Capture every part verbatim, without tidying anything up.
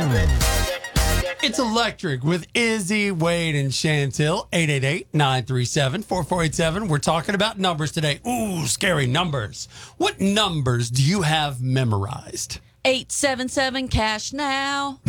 It's Electric with Izzy, Wade, and Chantil. eight eight eight, nine three seven, four four eight seven. We're talking about numbers today. Ooh, scary numbers. What numbers do you have memorized? eight seven seven cash now.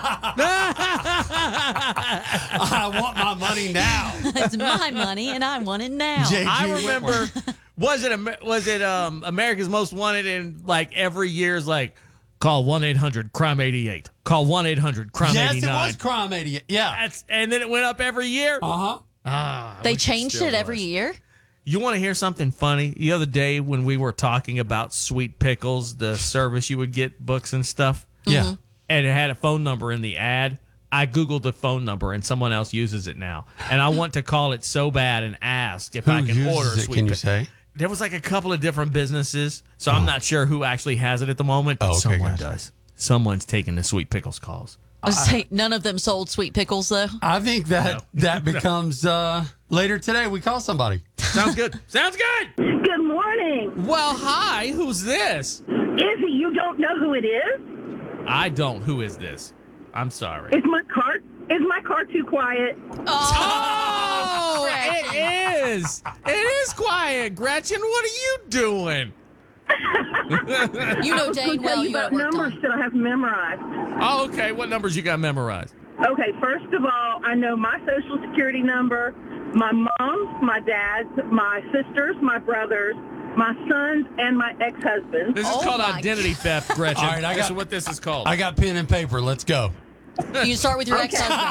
I want my money now. It's my money, and I want it now. J G I remember, Whitworth. was it Amer- was it um, America's Most Wanted? And like every year's like, call one eight hundred crime eighty-eight. Call one eight hundred crime Yes, eighty-nine. it was Crime eighty-eight. Yeah. That's, and then it went up every year. Uh-huh. Ah, I They wish changed still it every was. year. You want to hear something funny? The other day when we were talking about Sweet Pickles, the service you would get books and stuff, Yeah. and it had a phone number in the ad, I Googled the phone number and someone else uses it now. And I want to call it so bad and ask if Who I can uses order it, Sweet can you Pickles. say? There was like a couple of different businesses, so I'm not sure who actually has it at the moment, but Oh, okay, someone gotcha. does. Someone's taking the Sweet Pickles calls. I was saying, none of them sold sweet pickles, though. I think that that becomes uh, later today. We call somebody. Sounds good. Sounds good. Good morning. Well, hi. Who's this? Izzy, you don't know who it is? I don't. Who is this? I'm sorry. Is my car is my car too quiet? Oh, it is. It is quiet. Gretchen, what are you doing? You know I was dang gonna well tell you you about at work numbers time. that I have memorized. Oh, okay. What numbers you got memorized? Okay, first of all, I know my social security number, my mom's, my dad's, my sister's, my brother's, my son's, and my ex-husband's. This is Oh called my identity theft, Gretchen. All right, I this got- is what this is called. I got pen and paper. Let's go. You start with your ex-husband.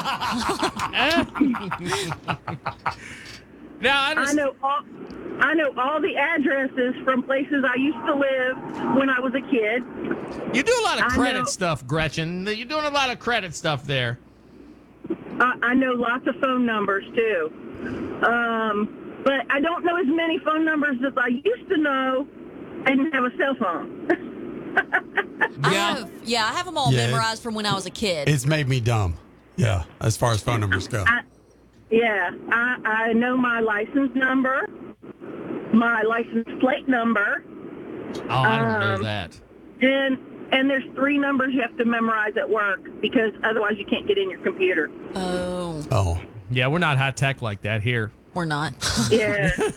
now, I I understand. know all I know all the addresses from places I used to live when I was a kid. You do a lot of I credit know. stuff, Gretchen. You're doing a lot of credit stuff there. Uh, I know lots of phone numbers too. Um, but I don't know as many phone numbers as I used to know. I didn't have a cell phone. I Yeah. have, yeah, I have them all Yeah. memorized from when I was a kid. It's made me dumb. Yeah, as far as phone numbers go. I, yeah, I, I know my license number, my license plate number, Oh, I don't know Um, that. and and there's three numbers you have to memorize at work because otherwise you can't get in your computer. Oh, Oh. Yeah, we're not high tech like that here. we're not. Yeah. So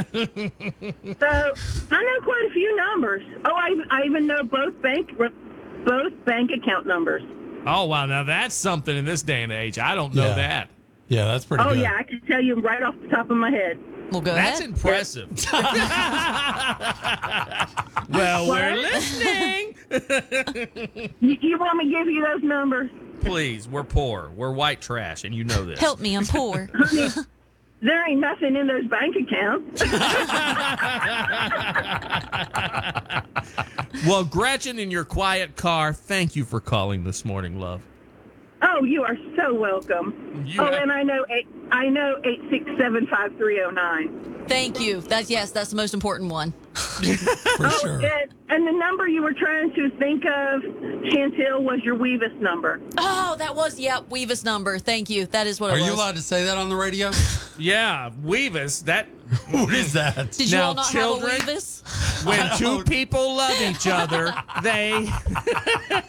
I know quite a few numbers. Oh, I, I even know both bank both bank account numbers. Oh, wow. Now that's something in this day and age. I don't know Yeah. that. Yeah, that's pretty Oh good. yeah, I can tell you right off the top of my head. We'll go That's ahead. impressive. Well, we're What? listening. You, you want me to give you those numbers? Please, we're poor. We're white trash, and you know this. Help me, I'm poor. Honey, there ain't nothing in those bank accounts. Well, Gretchen, in your quiet car, thank you for calling this morning, love. Oh, you are so welcome. You oh, have- and I know eight, I know eight six seven five three zero nine. Thank you. That's yes, that's the most important one. For Oh, sure. and, and the number you were trying to think of, Chantil, was your Weavis number. Oh, that was yeah, Weavis number. Thank you. That is what Are it was. you allowed to say that on the radio? Yeah, Weavis. That What is that? Did you Now, all not children- have a Weavis? when two people love each other, they